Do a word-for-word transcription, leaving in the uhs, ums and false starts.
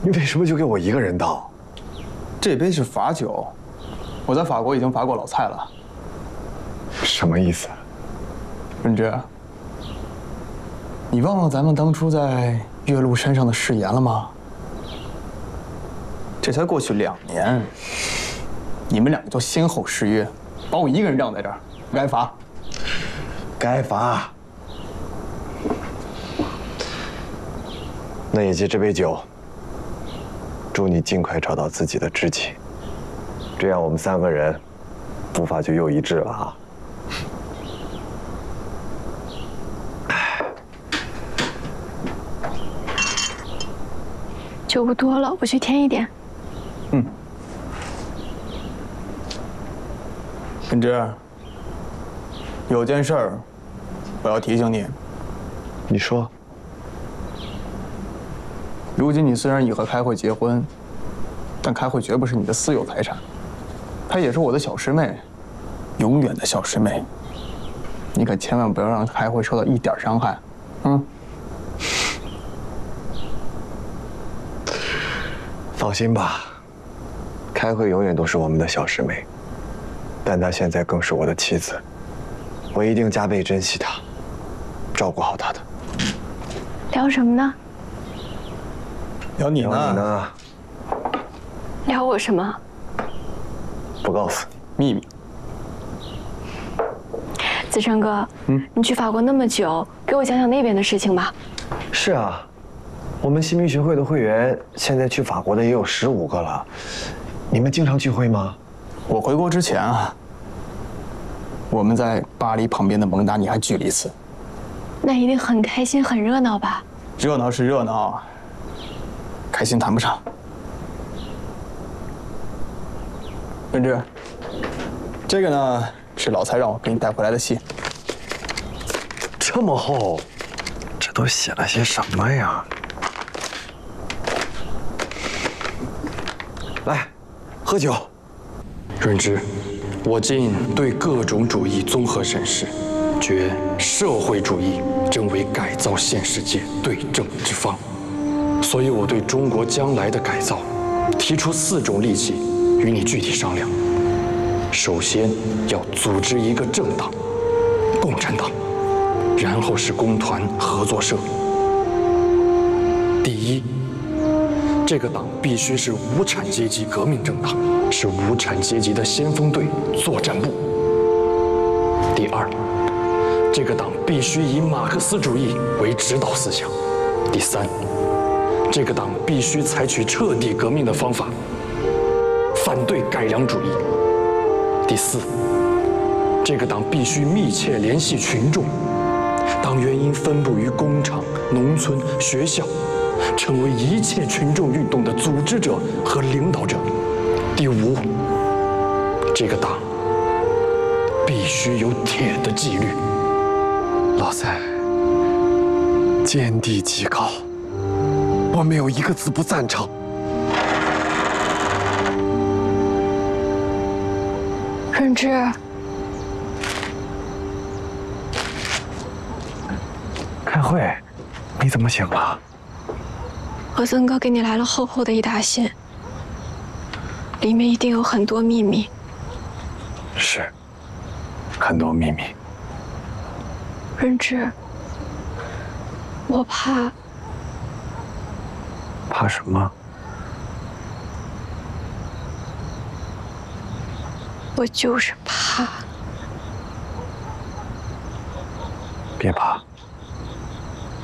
你为什么就给我一个人倒？ 这杯是法酒，我在法国已经罚过老蔡了。 什么意思？ 润之，你忘了咱们当初在岳麓山上的誓言了吗？这才过去两年，你们两个就先后失约，把我一个人晾在这儿，该罚。 该罚。那也借这杯酒，祝你尽快找到自己的知己，这样我们三个人步伐就又一致了啊。 酒不多了，我去添一点。 嗯。润之，有件事儿，我要提醒你。 你说。 如今你虽然已和开慧结婚，但开慧绝不是你的私有财产，她也是我的小师妹，永远的小师妹。你可千万不要让开慧受到一点伤害，嗯？ 放心吧，开慧永远都是我们的小师妹，但她现在更是我的妻子，我一定加倍珍惜她，照顾好她的。 聊什么呢？ 聊你呢？ 聊你呢？ 聊我什么？ 不告诉秘密。 子成哥，嗯，你去法国那么久，给我讲讲那边的事情吧。 是啊，我们新民学会的会员现在去法国的也有十五个了。你们经常聚会吗？ 我回国之前啊，我们在巴黎旁边的蒙达尼还聚了一次。 那一定很开心，很热闹吧？ 热闹是热闹，开心谈不上。润之，这个呢是老蔡让我给你带回来的信。 这么厚，这都写了些什么呀？来，喝酒。 润之，我今对各种主义综合审视，觉社会主义正为改造现世界对症之方。所以我对中国将来的改造，提出四种利器，与你具体商量。首先要组织一个政党，共产党，然后是工团合作社。第一，这个党必须是无产阶级革命政党，是无产阶级的先锋队、作战部。第二，这个党必须以马克思主义为指导思想。第三，这个党必须采取彻底革命的方法，反对改良主义。第四，这个党必须密切联系群众，党员应分布于工厂、农村、学校，成为一切群众运动的组织者和领导者。第五，这个党必须有铁的纪律。 老蔡，见地极高，我没有一个字不赞成。 润之， 开会，你怎么醒了？ 我曾哥给你来了厚厚的一沓信，里面一定有很多秘密。 是，很多秘密。 润之，我怕。 怕什么？ 我就是怕。 别怕，